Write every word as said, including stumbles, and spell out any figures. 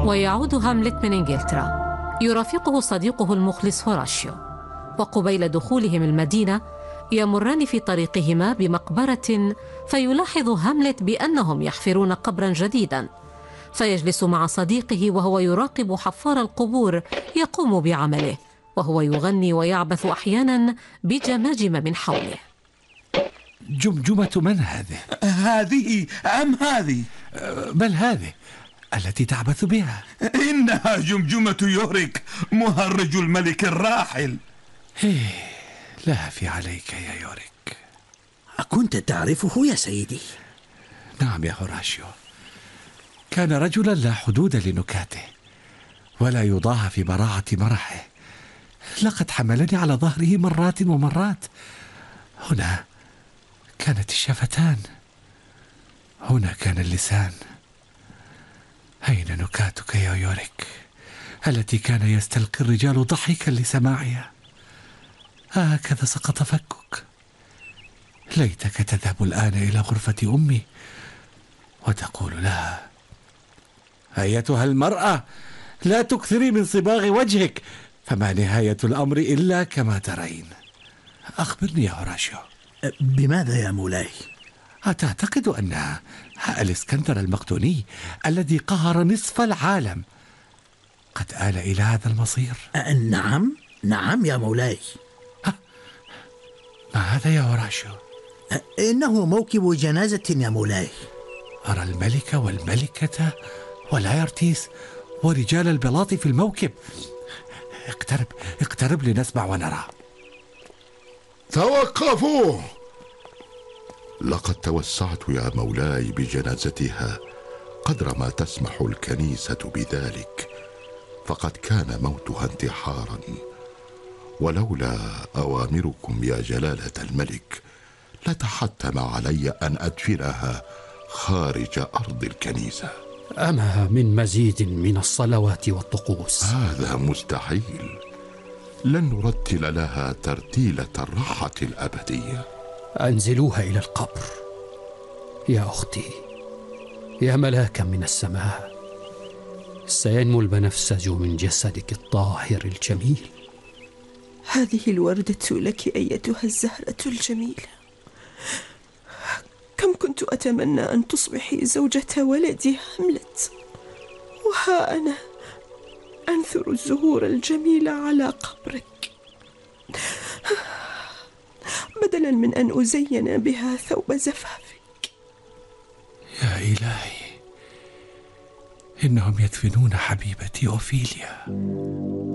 ويعود هاملت من إنجلترا، يرافقه صديقه المخلص هوراشيو، وقبيل دخولهم المدينة يمران في طريقهما بمقبرة، فيلاحظ هاملت بأنهم يحفرون قبرا جديدا، فيجلس مع صديقه وهو يراقب حفار القبور يقوم بعمله، وهو يغني ويعبث أحيانا بجماجم من حوله. جمجمة من هذه؟ هذه أم هذه؟ بل هذه التي تعبث بها. إنها جمجمة يوريك مهرج الملك الراحل. لا في عليك يا يوريك. أكنت تعرفه يا سيدي؟ نعم يا هوراشيو، كان رجلا لا حدود لنكاته، ولا يضاهى في براعة مرحه. لقد حملني على ظهره مرات ومرات. هنا كانت الشفتان، هنا كان اللسان. أين نكاتك يا يوريك التي كان يستلقي الرجال ضحكا لسماعها؟ هكذا سقط فكك. ليتك تذهب الآن إلى غرفة أمي وتقول لها: أيتها المرأة، لا تكثري من صباغ وجهك، فما نهاية الأمر إلا كما ترين. أخبرني يا هوراشيو. بماذا يا مولاي؟ أتعتقد أن الإسكندر المقدوني الذي قهر نصف العالم قد آل إلى هذا المصير؟ نعم نعم يا مولاي. ما هذا يا هوراشيو؟ إنه موكب جنازة يا مولاي. أرى الملك والملكة ولايرتيس ورجال البلاط في الموكب. اقترب اقترب لنسمع ونرى. توقفوا! لقد توسعت يا مولاي بجنازتها قدر ما تسمح الكنيسة بذلك، فقد كان موتها انتحارا، ولولا أوامركم يا جلالة الملك لتحتم علي أن أدفنها خارج أرض الكنيسة. أما من مزيد من الصلوات والطقوس؟ هذا مستحيل. لن نرتل لها ترتيلة الراحة الأبدية. أنزلوها إلى القبر يا أختي، يا ملاكا من السماء. سينمو البنفسج من جسدك الطاهر الجميل. هذه الوردة لك أيتها الزهرة الجميلة. كم كنت أتمنى أن تصبحي زوجة ولدي هاملت، وها أنا أنثر الزهور الجميلة على قبرك، بدلا من أن أزين بها ثوب زفافك. يا إلهي، إنهم يدفنون حبيبتي أوفيليا.